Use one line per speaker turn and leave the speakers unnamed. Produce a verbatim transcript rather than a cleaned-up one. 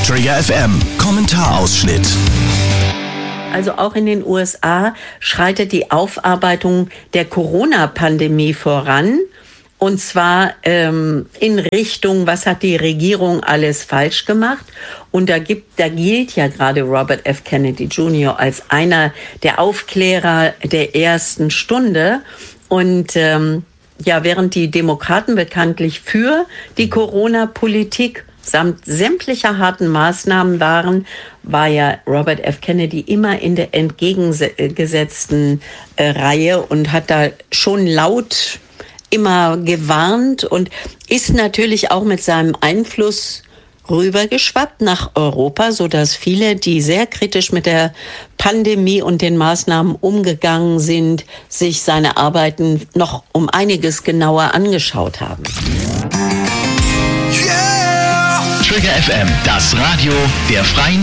Trigger F M Kommentarausschnitt.
Also auch in den U S A schreitet die Aufarbeitung der Corona-Pandemie voran. Und zwar ähm, in Richtung, was hat die Regierung alles falsch gemacht? Und da gibt, da gilt ja gerade Robert F. Kennedy Junior als einer der Aufklärer der ersten Stunde. Und ähm, ja, während die Demokraten bekanntlich für die Corona-Politik samt sämtlicher harten Maßnahmen waren, war ja Robert F. Kennedy immer in der entgegengesetzten äh, Reihe und hat da schon laut immer gewarnt und ist natürlich auch mit seinem Einfluss rübergeschwappt nach Europa, sodass viele, die sehr kritisch mit der Pandemie und den Maßnahmen umgegangen sind, sich seine Arbeiten noch um einiges genauer angeschaut haben.
Trigger F M, das Radio der Freien